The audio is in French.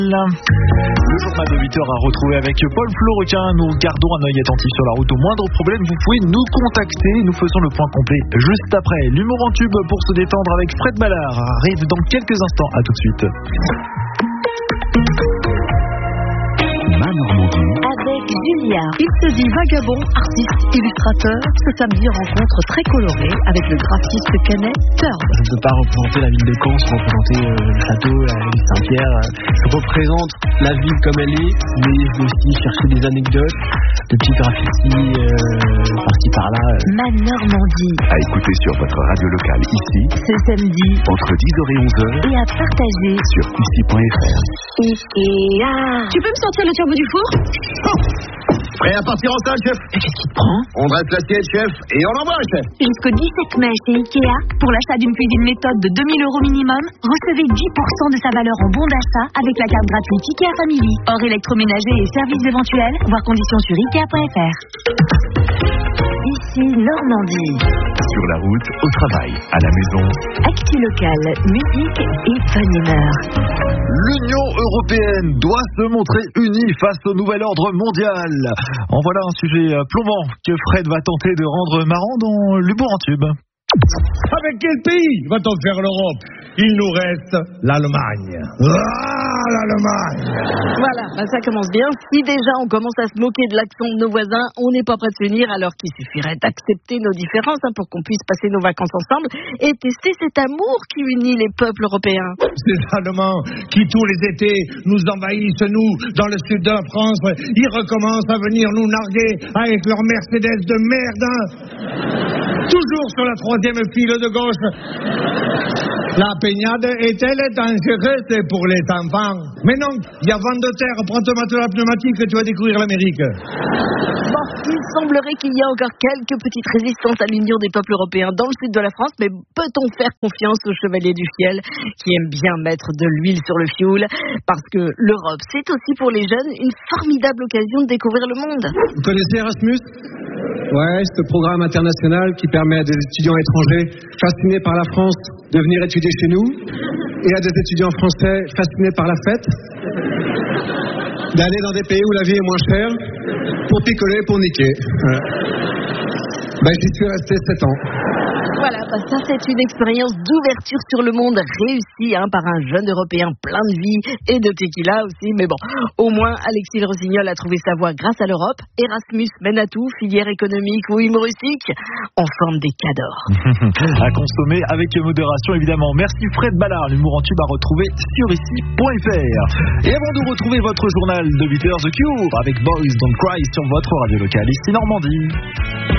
Le journal de 8h à retrouver avec Paul Florequin. Nous gardons un œil attentif sur la route. Au moindre problème, vous pouvez nous contacter. Nous faisons le point complet juste après. L'humour en tube pour se détendre avec Fred Ballard arrive dans quelques instants. À tout de suite. Avec Julia. Il se dit vagabond, artiste, illustrateur. Ce samedi, rencontre très colorée avec le graphiste canet Turb. Je ne peux pas représenter la ville de Caen sans représenter le château, la ville Saint-Pierre. Je représente la ville comme elle est, mais je vais aussi chercher des anecdotes, de petits graffitis par-ci par-là. Ma Normandie. À écouter sur votre radio locale ici, ce samedi, entre 10h et 11h, et à partager sur ici.fr. Ikea. Tu peux me sortir le turbo du four? Prêt à partir en salle, chef? Qu'est-ce qui te prend? On dresse l'assiette, chef, et on envoie, chef. Jusqu'au 17 mai chez Ikea, pour l'achat d'une cuisine méthode de 2 000 € minimum, recevez 10% de sa valeur en bon d'achat avec la carte gratuite Ikea Family. Hors électroménager et services éventuels, voir conditions sur Ikea.fr. Ici Normandie. Sur la route, au travail, à la maison. Actu locale, musique et bonne humeur. L'Union européenne doit se montrer unie face au nouvel ordre mondial. En voilà un sujet plombant que Fred va tenter de rendre marrant dans l'humour en tube. Avec quel pays va-t-on faire l'Europe? Il nous reste l'Allemagne. Ah, l'Allemagne! Voilà, ça commence bien. Si déjà on commence à se moquer de l'accent de nos voisins, on n'est pas prêt de s'unir, alors qu'il suffirait d'accepter nos différences pour qu'on puisse passer nos vacances ensemble et tester cet amour qui unit les peuples européens. Ces Allemands qui tous les étés nous envahissent, nous, dans le sud de la France, ils recommencent à venir nous narguer avec leur Mercedes de merde. Toujours sur la troisième file de gauche. La baignade est-elle dangereuse pour les enfants? Mais non, il y a vent de terre, prends ton matelas pneumatique et tu vas découvrir l'Amérique. Bon, il semblerait qu'il y a encore quelques petites résistances à l'union des peuples européens dans le sud de la France, mais peut-on faire confiance aux chevaliers du fiel qui aiment bien mettre de l'huile sur le fioul? Parce que l'Europe, c'est aussi pour les jeunes une formidable occasion de découvrir le monde. Vous connaissez Erasmus? Ouais, c'est le programme international qui permet à des étudiants étrangers fascinés par la France de venir étudier chez nous et à des étudiants français fascinés par la fête d'aller dans des pays où la vie est moins chère pour picoler, pour niquer. Voilà. J'y suis resté 7 ans. Voilà, ça c'est une expérience d'ouverture sur le monde réussie par un jeune Européen plein de vie et de tequila aussi. Mais bon, au moins Alexis Rossignol a trouvé sa voie grâce à l'Europe. Erasmus mène à tout, filière économique ou humoristique, on forme des cadors. À consommer avec modération évidemment. Merci Fred Ballard, l'humour en tube à retrouver sur ici.fr. Et avant de retrouver votre journal de 8h, The Cure avec Boys Don't Cry sur votre radio locale ici Normandie.